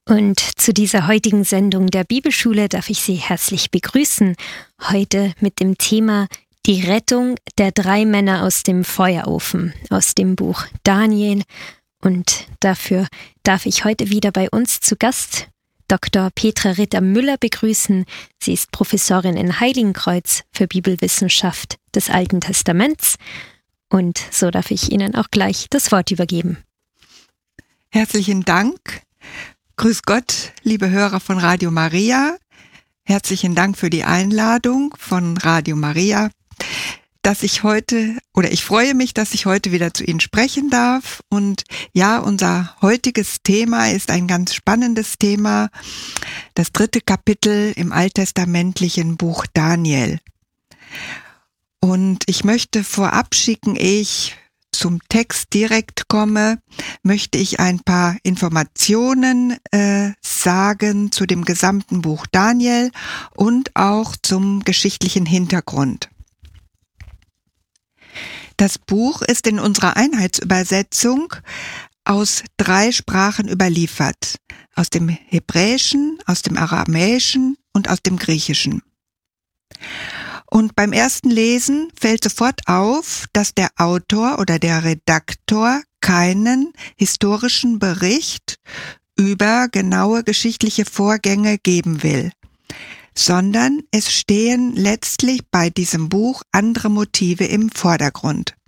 Und zu dieser heutigen Sendung der Bibelschule darf ich Sie herzlich begrüßen. Heute mit dem Thema Die Rettung der 3 Männer aus dem Feuerofen, aus dem Buch Daniel. Und dafür darf ich heute wieder bei uns zu Gast Dr. Petra Ritter-Müller begrüßen. Sie ist Professorin in Heiligenkreuz für Bibelwissenschaft des Alten Testaments. Und so darf ich Ihnen auch gleich das Wort übergeben. Herzlichen Dank. Grüß Gott, liebe Hörer von Radio Maria. Herzlichen Dank für die Einladung von Radio Maria, ich freue mich, dass ich heute wieder zu Ihnen sprechen darf. Und ja, unser heutiges Thema ist ein ganz spannendes Thema, das 3. Kapitel im alttestamentlichen Buch Daniel. Und ich möchte vorab schicken, ich zum Text direkt komme, möchte ich ein paar Informationen sagen zu dem gesamten Buch Daniel und auch zum geschichtlichen Hintergrund. Das Buch ist in unserer Einheitsübersetzung aus 3 Sprachen überliefert, aus dem Hebräischen, aus dem Aramäischen und aus dem Griechischen. Und beim ersten Lesen fällt sofort auf, dass der Autor oder der Redaktor keinen historischen Bericht über genaue geschichtliche Vorgänge geben will, sondern es stehen letztlich bei diesem Buch andere Motive im Vordergrund.